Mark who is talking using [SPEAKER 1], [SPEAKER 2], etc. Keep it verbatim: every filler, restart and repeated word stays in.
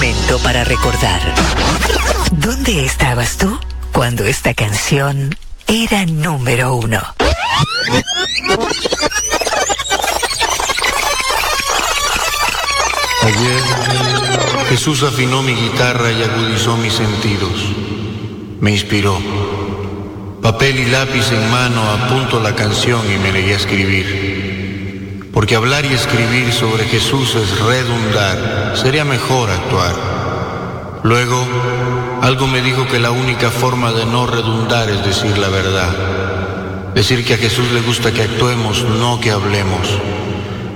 [SPEAKER 1] momento para recordar. ¿Dónde estabas tú cuando esta canción era número uno?
[SPEAKER 2] Ayer Jesús afinó mi guitarra y agudizó mis sentidos. Me inspiró. Papel y lápiz en mano apunto la canción y me negué a escribir. Porque hablar y escribir sobre Jesús es redundar, sería mejor actuar. Luego, algo me dijo que la única forma de no redundar es decir la verdad. Decir que a Jesús le gusta que actuemos, no que hablemos.